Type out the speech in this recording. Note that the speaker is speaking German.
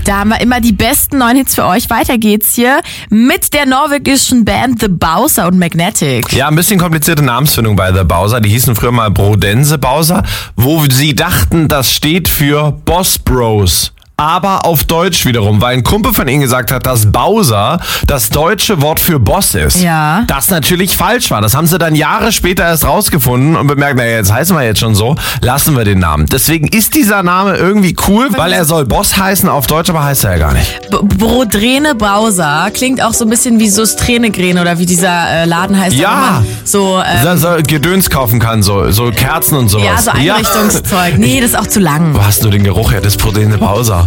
Da haben wir immer die besten neuen Hits für euch. Weiter geht's hier mit der norwegischen Band The Bowser und Magnetic. Ja, ein bisschen komplizierte Namensfindung bei The Bowser. Die hießen früher mal Brodense Bowser, wo sie dachten, das steht für Boss Bros. Aber auf Deutsch wiederum, weil ein Kumpel von ihnen gesagt hat, dass Bowser das deutsche Wort für Boss ist. Ja. Das natürlich falsch war. Das haben sie dann Jahre später erst rausgefunden und bemerkt, naja, jetzt heißen wir jetzt schon so, lassen wir den Namen. Deswegen ist dieser Name irgendwie cool, weil er soll Boss heißen, auf Deutsch aber heißt er ja gar nicht. Brodrene Bowser klingt auch so ein bisschen wie so Strenegren oder wie dieser Laden heißt. Ja. So, so Gedöns kaufen kann, so Kerzen und sowas. ja, so Einrichtungszeug. Nee, das ist auch zu lang. Wo hast du den Geruch her des Brodrene Bowser?